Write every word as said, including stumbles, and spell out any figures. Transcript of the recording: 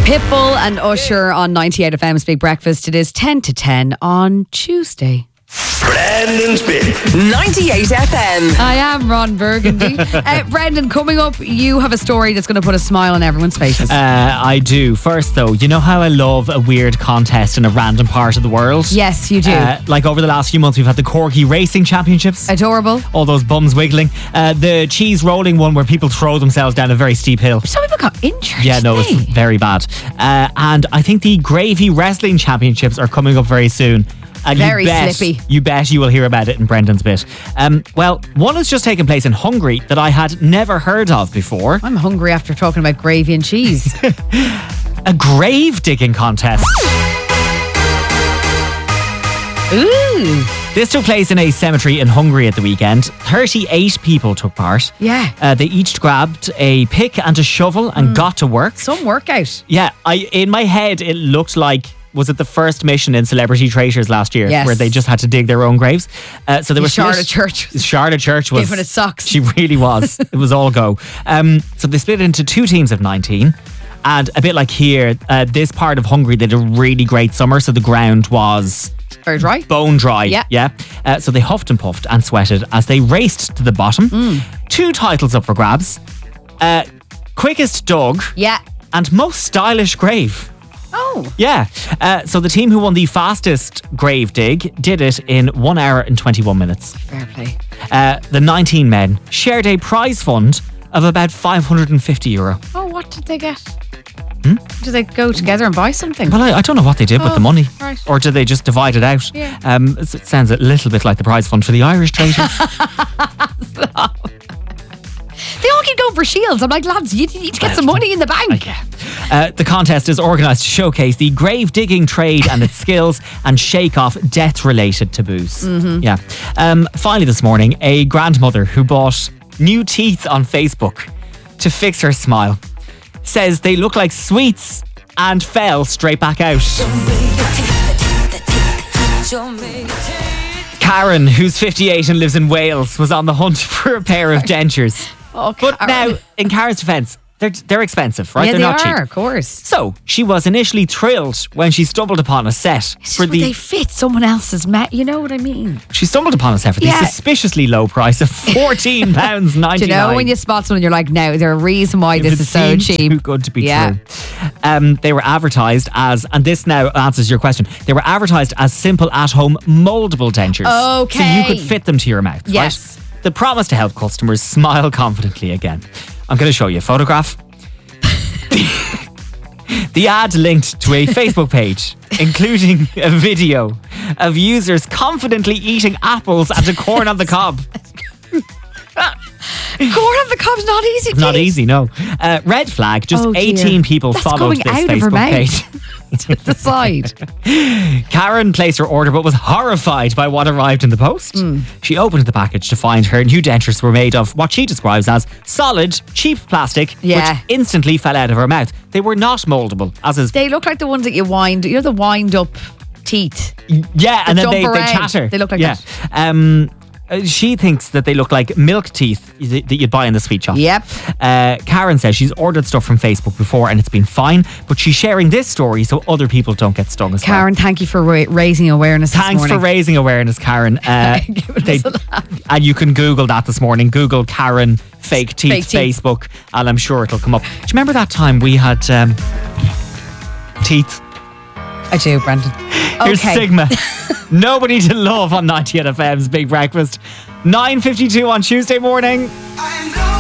Pitbull and Usher on ninety-eight F M's Big Breakfast. It is ten to ten on Tuesday. Brendan's Bit ninety-eight F M. I am Ron Burgundy. uh, Brendan, coming up, you have a story that's going to put a smile on everyone's faces. Uh, I do. First, though, you know how I love a weird contest in a random part of the world? Yes, you do. Uh, like over the last few months, we've had the Corgi Racing Championships. Adorable. All those bums wiggling. Uh, the cheese rolling one where people throw themselves down a very steep hill. Some people got injured. Yeah, no, it's didn't they? very bad. Uh, and I think the Gravy Wrestling Championships are coming up very soon. And Very you bet, slippy. You bet you will hear about it in Brendan's Bit. Um, well, one has just taken place in Hungary that I had never heard of before. I'm hungry after talking about gravy and cheese. A grave digging contest. Ooh. This took place in a cemetery in Hungary at the weekend. thirty-eight people took part. Yeah. Uh, they each grabbed a pick and a shovel and mm. got to work. Some workout. Yeah, I in my head it looked like, was it the first mission in Celebrity Traitors last year? Yes. Where they just had to dig their own graves. Uh, so they were Charlotte split. Church. Charlotte Church was... Giving it socks. She really was. It was all go. Um, so they split into two teams of nineteen. And a bit like here, uh, this part of Hungary, they had a really great summer. So the ground was... Very dry. Bone dry. Yeah. Yeah. Uh, so they huffed and puffed and sweated as they raced to the bottom. Mm. Two titles up for grabs. Uh, quickest dug. Yeah. And most stylish grave. Oh. Yeah. Uh, so the team who won the fastest grave dig did it in one hour and twenty-one minutes. Fair play. Uh, the nineteen men shared a prize fund of about five hundred fifty euro. Oh, what did they get? Hmm? Did they go together and buy something? Well, I, I don't know what they did oh, with the money. Right. Or did they just divide it out? Yeah. Um, it sounds a little bit like the prize fund for the Irish traitors. They all keep going for shields. I'm like, lads, you need to get some money in the bank. Okay. Uh, the contest is organised to showcase the grave digging trade and its skills and shake off death-related taboos. Mm-hmm. Yeah. Um, finally this morning, a grandmother who bought new teeth on Facebook to fix her smile says they look like sweets and fell straight back out. Karen, who's fifty-eight and lives in Wales, was on the hunt for a pair of dentures. Oh, But Karen. now, in Karen's defence, they're, they're expensive, right? Yeah, they're they not are, cheap. of course. So, she was initially thrilled when she stumbled upon a set It's for just the... they fit someone else's met. You know what I mean? She stumbled upon a set for Yeah. the suspiciously low price of fourteen pounds ninety-nine. Do you know when you spot someone, you're like, no, there's a reason why If this it is so seemed cheap. too good to be Yeah. true. Um, they were advertised as, and this now answers your question, they were advertised as simple at-home moldable dentures. Okay. So you could fit them to your mouth, Yes. right? The promise to help customers smile confidently again. I'm going to show you a photograph. The ad linked to a Facebook page, including a video of users confidently eating apples and a corn on the cob. Corn on the cob's not easy. It's not please. easy, no. Uh, red flag, just Oh, dear. eighteen people That's followed coming this out of her Facebook mouth. page. To the side. Karen placed her order but was horrified by what arrived in the post. Mm. She opened the package to find her new dentures were made of what she describes as solid, cheap plastic, Yeah. which instantly fell out of her mouth. They were not moldable, as is... They look like the ones that you wind, you know, the wind up teeth. Yeah, and then jump they, they around. chatter. They look like yeah. that. Um, uh, she thinks that they look like milk teeth that that you'd buy in the sweet shop. Yep. Uh, Karen says she's ordered stuff from Facebook before and it's been fine, but she's sharing this story so other people don't get stung as well. Karen, thank you for ra- raising awareness Thanks this for morning. raising awareness, Karen. Uh, Giving they- us a laugh. and you can Google that this morning. Google Karen fake teeth, Fake teeth. Facebook, and I'm sure it'll come up. Do you remember that time we had um, teeth? I do, Brendan. Here's Okay. Sigma. Nobody to love on ninety-eight F M's Big Breakfast. nine fifty-two on Tuesday morning. I know